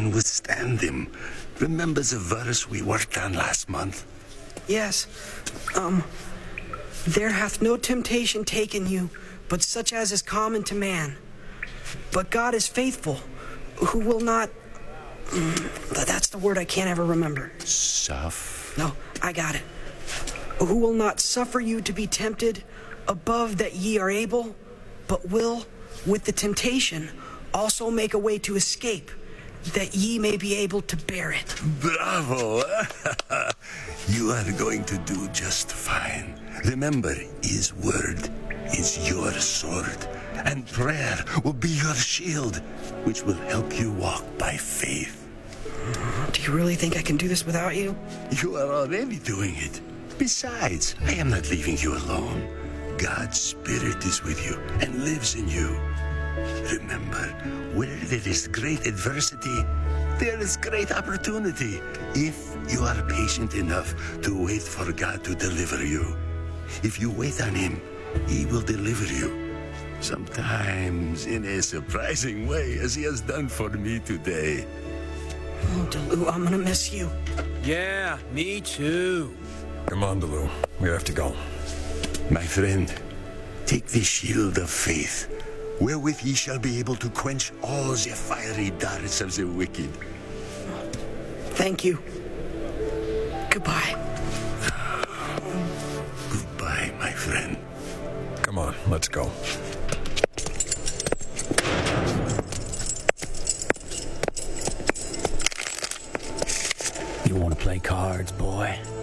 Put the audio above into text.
can withstand him. Remember the verse we worked on last month? Yes. There hath no temptation taken you, but such as is common to man. But God is faithful, who will not... That's the word I can't ever remember. No, I got it. Who will not suffer you to be tempted above that ye are able, but will, with the temptation, also make a way to escape, that ye may be able to bear it. Bravo! You are going to do just fine. Remember, his word is your sword, and prayer will be your shield, which will help you walk by faith. Do you really think I can do this without you? You are already doing it. Besides, I am not leaving you alone. God's Spirit is with you and lives in you. Remember, where there is great adversity, there is great opportunity, if you are patient enough to wait for God to deliver you. If you wait on Him, He will deliver you. Sometimes in a surprising way, as He has done for me today. Oh, Delu, I'm gonna miss you. Yeah, me too. Come on, Delu. We have to go. My friend, take the shield of faith, wherewith ye shall be able to quench all the fiery darts of the wicked. Thank you. Goodbye. Goodbye, my friend. Come on, let's go. You want to play cards, boy?